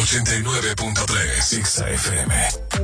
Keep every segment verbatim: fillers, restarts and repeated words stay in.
ochenta y nueve punto tres X F M.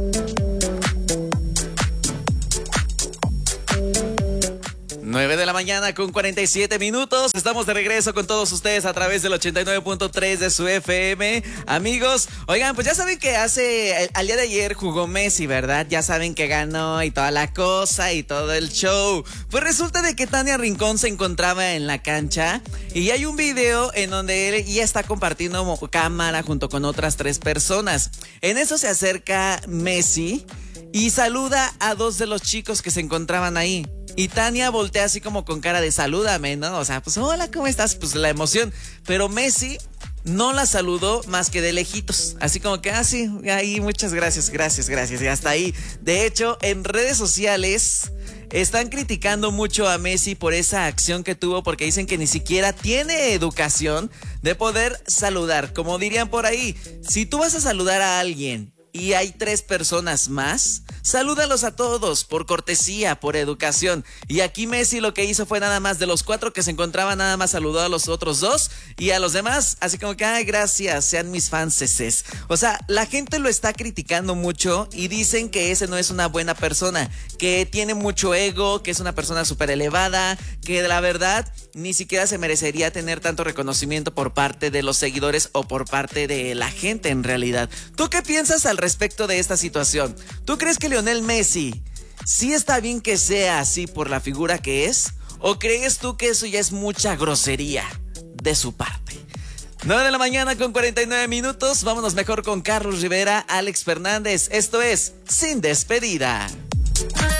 nueve de la mañana con cuarenta y siete minutos. Estamos de regreso con todos ustedes a través del ochenta y nueve punto tres de su F M. Amigos, oigan, pues ya saben que hace, al día de ayer jugó Messi, ¿verdad? Ya saben que ganó y toda la cosa y todo el show. Pues resulta de que Tania Rincón se encontraba en la cancha y hay un video en donde él ya está compartiendo cámara junto con otras tres personas. En eso se acerca Messi y saluda a dos de los chicos que se encontraban ahí. Y Tania voltea así como con cara de salúdame, ¿no? O sea, pues hola, ¿cómo estás? Pues la emoción. Pero Messi no la saludó más que de lejitos. Así como que, ah, sí, ahí, muchas gracias, gracias, gracias. Y hasta ahí. De hecho, en redes sociales están criticando mucho a Messi por esa acción que tuvo, porque dicen que ni siquiera tiene educación de poder saludar. Como dirían por ahí, si tú vas a saludar a alguien y hay tres personas más, salúdalos a todos por cortesía, por educación. Y aquí Messi lo que hizo fue nada más de los cuatro que se encontraban, nada más saludó a los otros dos y a los demás, así como que, ay, gracias, sean mis fanses. O sea, la gente lo está criticando mucho y dicen que ese no es una buena persona, que tiene mucho ego, que es una persona súper elevada, que la verdad ni siquiera se merecería tener tanto reconocimiento por parte de los seguidores o por parte de la gente en realidad. ¿Tú qué piensas al respecto de esta situación? ¿Tú crees que Lionel Messi sí está bien que sea así por la figura que es? ¿O crees tú que eso ya es mucha grosería de su parte? nueve de la mañana con cuarenta y nueve minutos. Vámonos mejor con Carlos Rivera, Alex Fernández. Esto es Sin Despedida.